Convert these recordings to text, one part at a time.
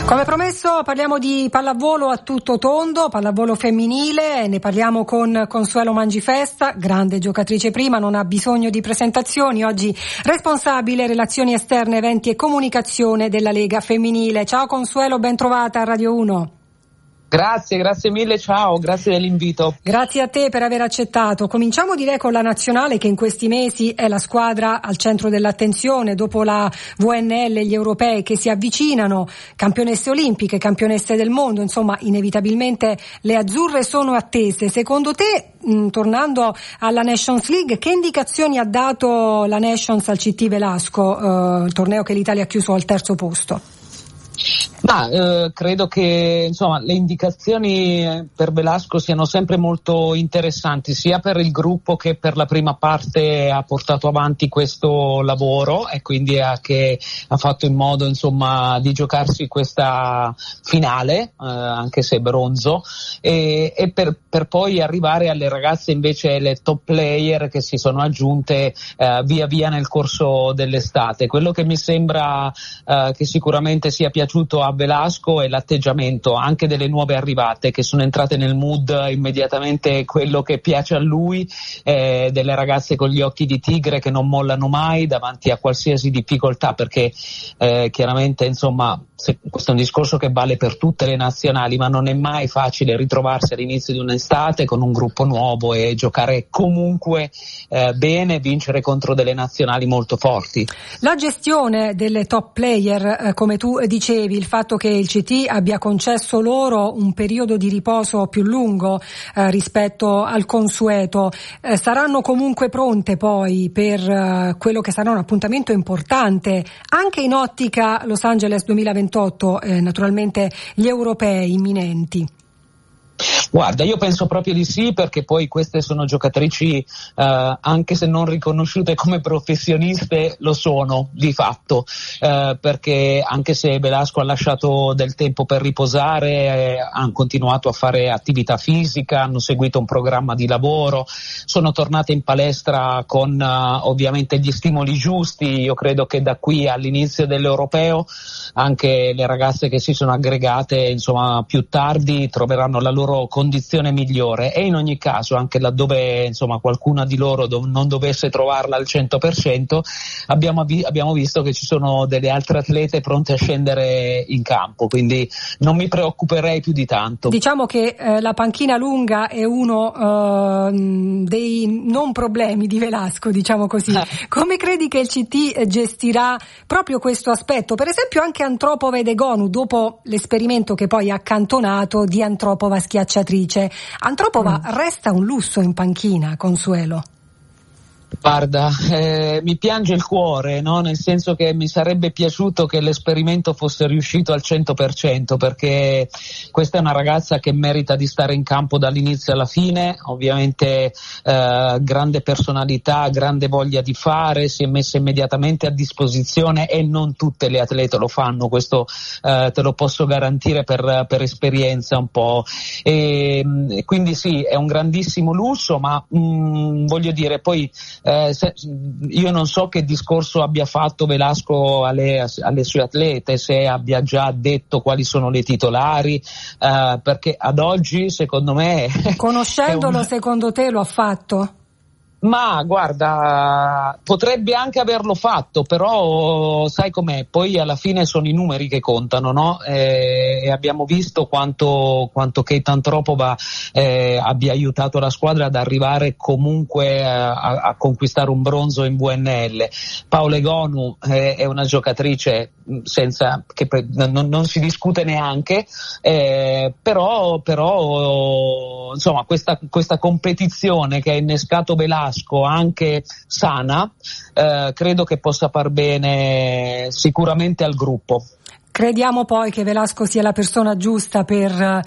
Come promesso parliamo di pallavolo a tutto tondo, pallavolo femminile, ne parliamo con Consuelo Mangifesta, grande giocatrice prima, non ha bisogno di presentazioni, oggi responsabile relazioni esterne, eventi e comunicazione della Lega Femminile. Ciao Consuelo, ben trovata a Radio 1. Grazie mille, ciao, grazie dell'invito. Grazie a te per aver accettato. Cominciamo direi con la nazionale, che in questi mesi è la squadra al centro dell'attenzione dopo la VNL e gli europei che si avvicinano, campionesse olimpiche, campionesse del mondo, insomma inevitabilmente le azzurre sono attese. Secondo te, tornando alla Nations League, che indicazioni ha dato la Nations al CT Velasco, il torneo che l'Italia ha chiuso al terzo posto? Credo che insomma le indicazioni per Velasco siano sempre molto interessanti, sia per il gruppo che per la prima parte ha portato avanti questo lavoro e quindi che ha fatto in modo insomma di giocarsi questa finale, anche se bronzo, e per poi arrivare alle ragazze invece, le top player che si sono aggiunte via via nel corso dell'estate. Quello che mi sembra che sicuramente sia piaciuto a Velasco è l'atteggiamento anche delle nuove arrivate, che sono entrate nel mood immediatamente quello che piace a lui, delle ragazze con gli occhi di tigre che non mollano mai davanti a qualsiasi difficoltà, perché chiaramente insomma questo è un discorso che vale per tutte le nazionali, ma non è mai facile ritrovarsi all'inizio di un'estate con un gruppo nuovo e giocare comunque bene, vincere contro delle nazionali molto forti. La gestione delle top player, come tu dicevi, il fatto che il CT abbia concesso loro un periodo di riposo più lungo rispetto al consueto, saranno comunque pronte poi per quello che sarà un appuntamento importante anche in ottica Los Angeles 2028, naturalmente gli europei imminenti? Guarda, io penso proprio di sì, perché poi queste sono giocatrici anche se non riconosciute come professioniste, lo sono di fatto, perché anche se Velasco ha lasciato del tempo per riposare, hanno continuato a fare attività fisica, hanno seguito un programma di lavoro, sono tornate in palestra con ovviamente gli stimoli giusti. Io credo che da qui all'inizio dell'europeo anche le ragazze che si sono aggregate insomma più tardi troveranno la loro condizione migliore, e in ogni caso anche laddove insomma qualcuna di loro non dovesse trovarla al 100%, abbiamo visto che ci sono delle altre atlete pronte a scendere in campo, quindi non mi preoccuperei più di tanto. Diciamo che la panchina lunga è uno dei non problemi di Velasco, diciamo così. Come credi che il CT gestirà proprio questo aspetto? Per esempio anche Antropova ed Egonu, dopo l'esperimento che poi ha accantonato di Antropova schiacciatrice. Antropova resta un lusso in panchina, Consuelo. Guarda, mi piange il cuore, no? Nel senso che mi sarebbe piaciuto che l'esperimento fosse riuscito al 100%, perché questa è una ragazza che merita di stare in campo dall'inizio alla fine, ovviamente grande personalità, grande voglia di fare, si è messa immediatamente a disposizione e non tutte le atlete lo fanno, questo te lo posso garantire per esperienza un po', e quindi sì, è un grandissimo lusso, ma voglio dire poi io non so che discorso abbia fatto Velasco alle sue atlete, se abbia già detto quali sono le titolari, perché ad oggi secondo me conoscendolo secondo te lo ha fatto? Ma guarda, potrebbe anche averlo fatto, però sai com'è, poi alla fine sono i numeri che contano, no? E abbiamo visto quanto Kate Antropova abbia aiutato la squadra ad arrivare comunque a conquistare un bronzo in VNL. Paola Egonu è una giocatrice senza che non si discute neanche, però insomma questa competizione che ha innescato Velasco, anche sana, credo che possa far bene sicuramente al gruppo. Crediamo poi che Velasco sia la persona giusta per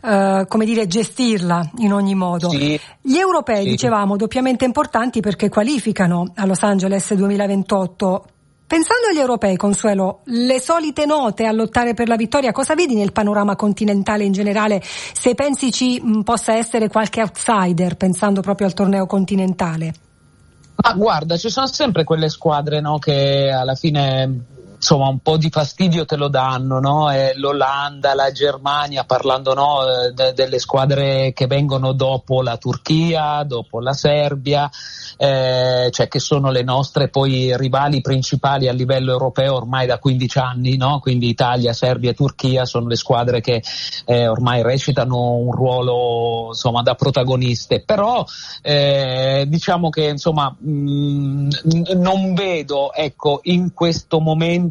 gestirla in ogni modo. Sì. Gli europei, dicevamo, doppiamente importanti perché qualificano a Los Angeles 2028. Pensando agli europei, Consuelo, le solite note a lottare per la vittoria, cosa vedi nel panorama continentale in generale? Se pensi ci possa essere qualche outsider, pensando proprio al torneo continentale. Ma guarda, ci sono sempre quelle squadre, no, che alla fine insomma un po' di fastidio te lo danno, no? L'Olanda, la Germania, parlando, no, delle squadre che vengono dopo la Turchia, dopo la Serbia, cioè che sono le nostre poi rivali principali a livello europeo ormai da 15 anni, no? Quindi Italia, Serbia e Turchia sono le squadre che ormai recitano un ruolo, insomma, da protagoniste. Però diciamo che, insomma, non vedo, ecco, in questo momento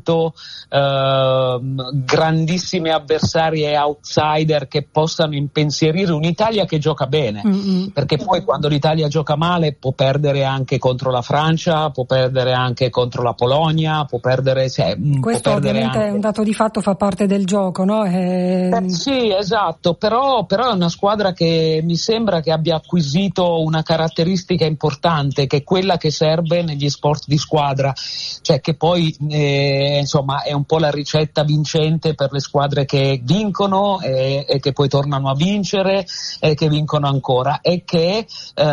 grandissime avversarie e outsider che possano impensierire un'Italia che gioca bene, perché poi quando l'Italia gioca male può perdere anche contro la Francia, può perdere anche contro la Polonia, può perdere, questo può perdere ovviamente anche... è un dato di fatto, fa parte del gioco, no? Sì, esatto, però è una squadra che mi sembra che abbia acquisito una caratteristica importante, che è quella che serve negli sport di squadra, cioè che poi insomma è un po' la ricetta vincente per le squadre che vincono e che poi tornano a vincere e che vincono ancora, e che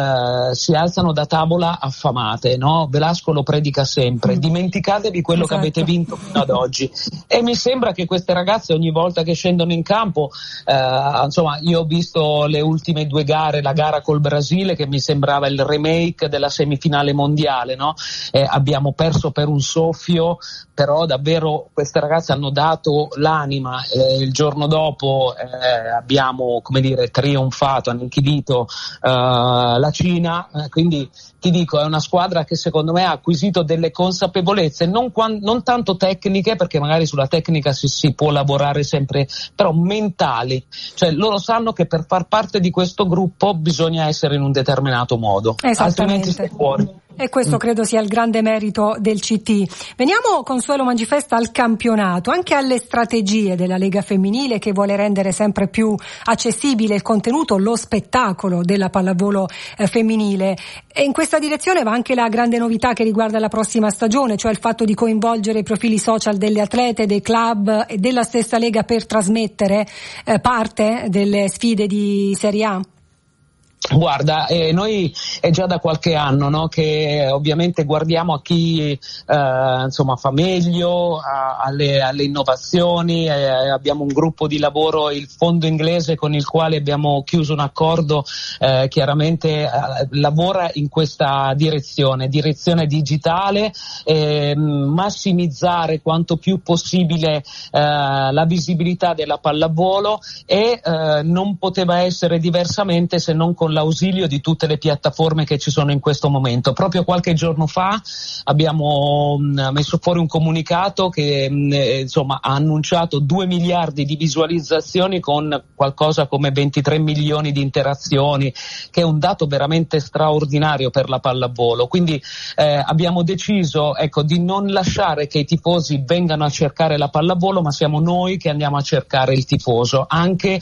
si alzano da tavola affamate, no? Velasco lo predica sempre, dimenticatevi quello che avete vinto fino ad oggi, e mi sembra che queste ragazze ogni volta che scendono in campo, insomma, io ho visto le ultime 2 gare, la gara col Brasile che mi sembrava il remake della semifinale mondiale, no? Abbiamo perso per un soffio, però davvero queste ragazze hanno dato l'anima, il giorno dopo abbiamo, come dire, trionfato, annichilito la Cina, quindi ti dico, è una squadra che secondo me ha acquisito delle consapevolezze, non tanto tecniche, perché magari sulla tecnica si può lavorare sempre, però mentali, cioè loro sanno che per far parte di questo gruppo bisogna essere in un determinato modo, altrimenti stai fuori. E questo credo sia il grande merito del CT. Veniamo, Consuelo Mangifesta, al campionato, anche alle strategie della Lega femminile, che vuole rendere sempre più accessibile il contenuto, lo spettacolo della pallavolo femminile. E in questa direzione va anche la grande novità che riguarda la prossima stagione, cioè il fatto di coinvolgere i profili social delle atlete, dei club e della stessa Lega per trasmettere parte delle sfide di Serie A. Guarda, noi è già da qualche anno, no, che ovviamente guardiamo a chi insomma fa meglio, alle innovazioni, abbiamo un gruppo di lavoro, il fondo inglese, con il quale abbiamo chiuso un accordo, chiaramente lavora in questa direzione digitale, massimizzare quanto più possibile la visibilità della pallavolo, e non poteva essere diversamente se non con l'ausilio di tutte le piattaforme che ci sono in questo momento. Proprio qualche giorno fa abbiamo messo fuori un comunicato che insomma ha annunciato 2 miliardi di visualizzazioni con qualcosa come 23 milioni di interazioni, che è un dato veramente straordinario per la pallavolo. Quindi abbiamo deciso, ecco, di non lasciare che i tifosi vengano a cercare la pallavolo, ma siamo noi che andiamo a cercare il tifoso, anche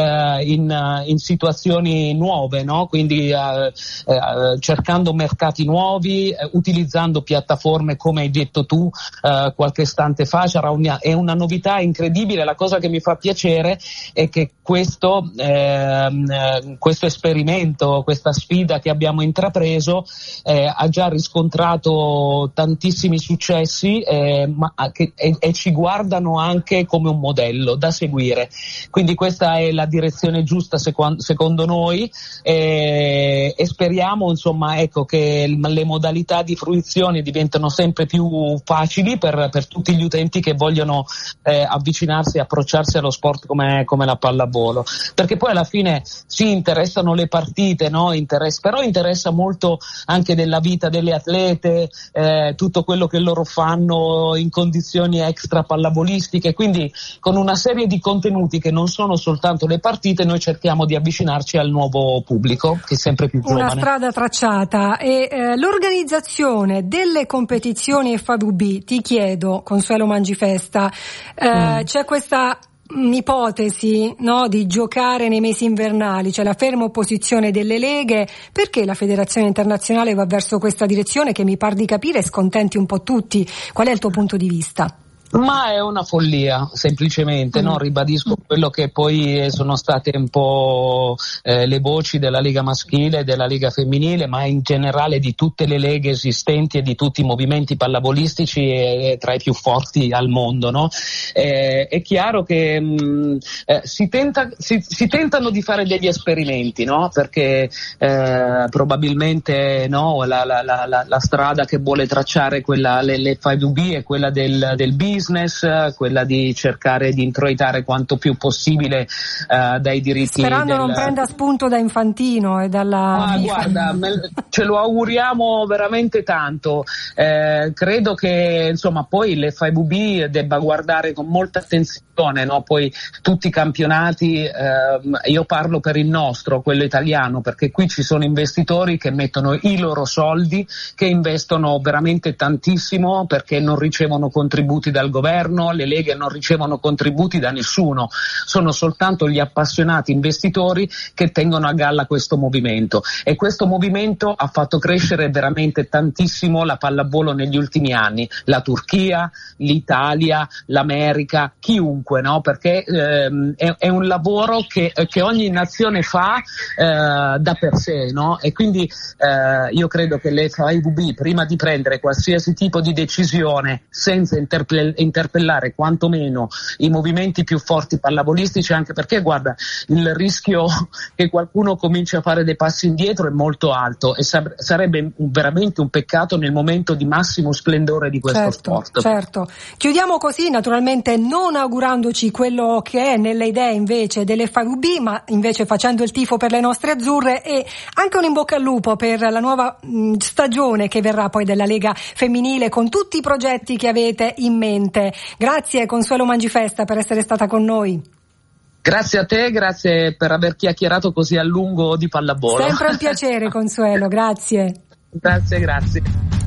in situazioni nuove, no? Quindi cercando mercati nuovi, utilizzando piattaforme come hai detto tu qualche istante fa. È una novità incredibile. La cosa che mi fa piacere è che questo esperimento, questa sfida che abbiamo intrapreso ha già riscontrato tantissimi successi, e ci guardano anche come un modello da seguire. Quindi questa è la direzione giusta secondo noi, e speriamo, insomma, ecco, che le modalità di fruizione diventano sempre più facili per tutti gli utenti che vogliono avvicinarsi e approcciarsi allo sport come la pallavolo, perché poi alla fine sì, interessano le partite, no? Però interessa molto anche della vita delle atlete, tutto quello che loro fanno in condizioni extra pallavolistiche, quindi con una serie di contenuti che non sono soltanto le partite noi cerchiamo di avvicinarci al nuovo pubblico, che è sempre più giovane. Una strada tracciata. E l'organizzazione delle competizioni FAVB, ti chiedo, Consuelo Mangifesta, c'è questa ipotesi, no, di giocare nei mesi invernali, c'è la ferma opposizione delle leghe. Perché la Federazione Internazionale va verso questa direzione che mi par di capire scontenti un po' tutti? Qual è il tuo punto di vista? Ma è una follia, semplicemente, no? Ribadisco quello che poi sono state un po' le voci della Lega maschile e della Lega femminile, ma in generale di tutte le leghe esistenti e di tutti i movimenti pallavolistici tra i più forti al mondo, no? È chiaro che si tentano di fare degli esperimenti, no? Perché probabilmente, no, la strada che vuole tracciare l'FIVB è quella del business, quella di cercare di introitare quanto più possibile dai diritti. Sperando non prenda spunto da Infantino e dalla guarda, ce lo auguriamo veramente tanto. Credo che insomma poi l'FIVB debba guardare con molta attenzione, no? Poi tutti i campionati, io parlo per il nostro, quello italiano, perché qui ci sono investitori che mettono i loro soldi, che investono veramente tantissimo perché non ricevono contributi dal governo, le leghe non ricevono contributi da nessuno, sono soltanto gli appassionati investitori che tengono a galla questo movimento, e questo movimento ha fatto crescere veramente tantissimo la pallavolo negli ultimi anni, la Turchia, l'Italia, l'America, chiunque, no? Perché è un lavoro che ogni nazione fa da per sé, no? E quindi io credo che l'FIVB, prima di prendere qualsiasi tipo di decisione, senza interpellare quantomeno i movimenti più forti pallavolistici, anche perché guarda, il rischio che qualcuno cominci a fare dei passi indietro è molto alto, e sarebbe veramente un peccato nel momento di massimo splendore di questo sport. Certo. Chiudiamo così, naturalmente non augurandoci quello che è nelle idee invece dell'FIVB, ma invece facendo il tifo per le nostre azzurre, e anche un in bocca al lupo per la nuova stagione che verrà poi della Lega femminile, con tutti i progetti che avete in mente. Grazie Consuelo Mangifesta per essere stata con noi. Grazie a te, grazie per aver chiacchierato così a lungo di pallavolo. Sempre un piacere Consuelo, grazie. Grazie.